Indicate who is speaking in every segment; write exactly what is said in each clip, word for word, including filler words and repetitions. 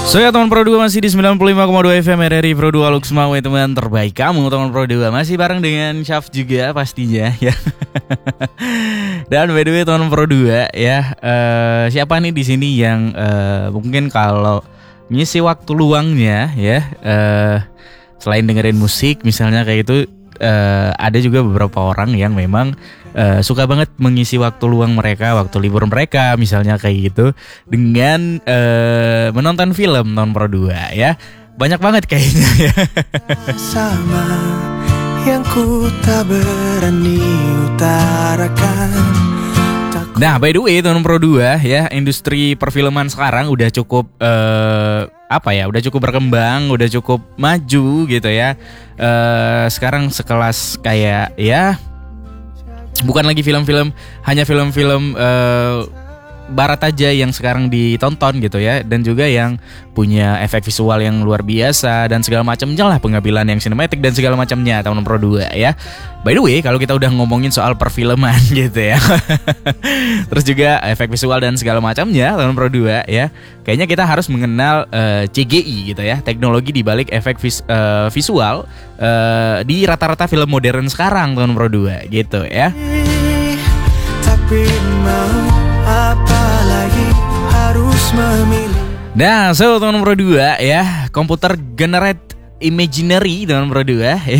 Speaker 1: So ya teman Pro dua masih di sembilan puluh lima koma dua F M R R I Pro dua Lux Mawe, teman terbaik kamu. Teman Pro dua masih bareng dengan Syaf juga pastinya ya. Dan by the way teman Pro dua ya, uh, siapa nih di sini yang uh, mungkin kalau ngisi waktu luangnya ya, uh, selain dengerin musik misalnya kayak itu, uh, ada juga beberapa orang yang memang Uh, suka banget mengisi waktu luang mereka, waktu libur mereka misalnya kayak gitu dengan uh, menonton film non Pro dua ya. Banyak banget kayaknya ya.
Speaker 2: Sama yang ku tak berani utarakan.
Speaker 1: Nah by the way non Pro dua ya, industri perfilman sekarang udah cukup uh, apa ya, udah cukup berkembang, udah cukup maju gitu ya. Uh, sekarang sekelas kayak ya, bukan lagi film-film, hanya film-film uh, barat aja yang sekarang ditonton gitu ya, dan juga yang punya efek visual yang luar biasa dan segala macamnya lah, pengambilan yang sinematik dan segala macamnya teman Pro dua ya. By the way, kalau kita udah ngomongin soal perfilman gitu ya, terus juga efek visual dan segala macamnya teman Pro dua ya, kayaknya kita harus mengenal uh, C G I gitu ya, teknologi di balik efek vis, uh, visual uh, di rata-rata film modern sekarang teman Pro dua gitu ya.
Speaker 2: Tapi mau apa lagi, harus memilih.
Speaker 1: Nah, so teman Pro dua ya, komputer generate imaginary teman Pro dua ya.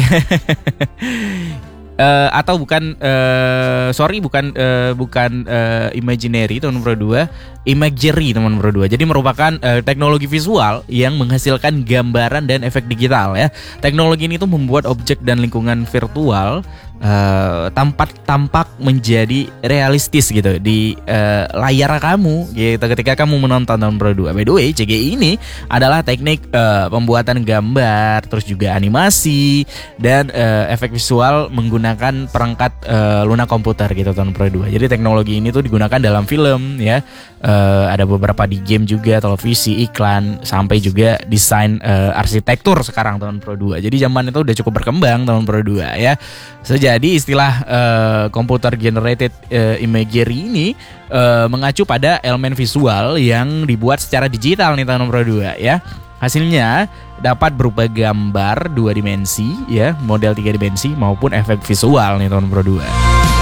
Speaker 1: Uh, atau bukan uh, sorry bukan uh, bukan uh, imaginary teman Pro dua, imagery teman Pro dua. Jadi merupakan uh, teknologi visual yang menghasilkan gambaran dan efek digital ya. Teknologi ini tuh membuat objek dan lingkungan virtual uh, tampak tampak menjadi realistis gitu di uh, layar kamu gitu ketika kamu menonton teman Pro dua. By the way, C G I ini adalah teknik uh, pembuatan gambar, terus juga animasi dan uh, efek visual menggunakan menggunakan perangkat uh, lunak komputer gitu teman Pro dua. Jadi teknologi ini tuh digunakan dalam film ya, uh, ada beberapa di game juga, televisi, iklan, sampai juga desain uh, arsitektur sekarang teman Pro dua. Jadi zaman itu udah cukup berkembang teman Pro dua ya. So, jadi istilah uh, computer generated uh, imagery ini uh, mengacu pada elemen visual yang dibuat secara digital nih teman Pro dua ya. Hasilnya dapat berupa gambar dua dimensi ya, model tiga dimensi maupun efek visual nih teman Pro dua.